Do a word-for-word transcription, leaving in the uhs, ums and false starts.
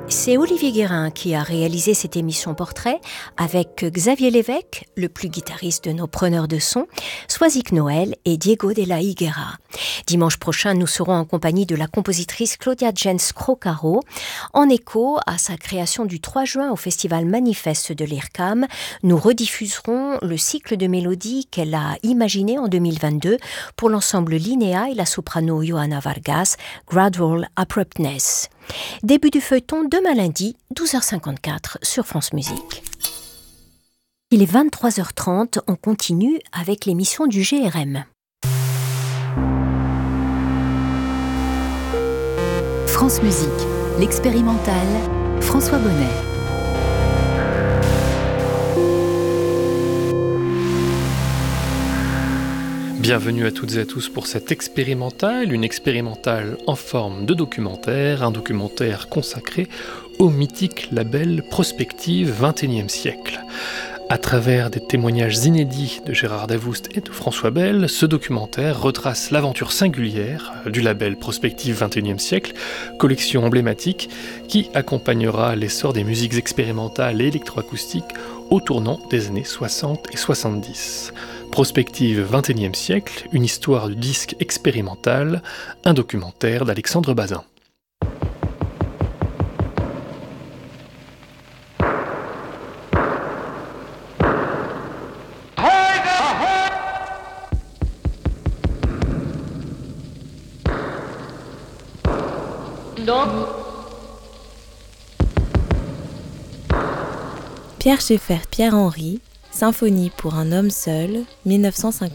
C'est Olivier Guérin qui a réalisé cette émission portrait avec Xavier Lévesque, le plus guitariste de nos preneurs de son, Soisic Noël et Diego de la Higuera. Dimanche prochain, nous serons en compagnie de la compositrice Claudia Jens Crocaro. En écho à sa création du trois juin au Festival Manifeste de l'IRCAM, nous rediffuserons le cycle de mélodies qu'elle a imaginé en deux mille vingt-deux pour l'ensemble Linnea et la soprano Johanna Vargas, Gradual Abruptness. Début du feuilleton demain lundi, douze heures cinquante-quatre sur France Musique. Il est vingt-trois heures trente, on continue avec l'émission du G R M. France Musique, l'expérimental, François Bonnet. Bienvenue à toutes et à tous pour cette expérimentale, une expérimentale en forme de documentaire, un documentaire consacré au mythique label Prospective vingt et unième siècle. À travers des témoignages inédits de Gérard Davoust et de François Bell, ce documentaire retrace l'aventure singulière du label Prospective vingt et unième siècle, collection emblématique qui accompagnera l'essor des musiques expérimentales et électroacoustiques au tournant des années soixante et soixante-dix. Prospective vingt et unième siècle, une histoire du disque expérimental, un documentaire d'Alexandre Bazin. Pierre Schaeffer, Pierre Henry, Symphonie pour un homme seul, mille neuf cent cinquante.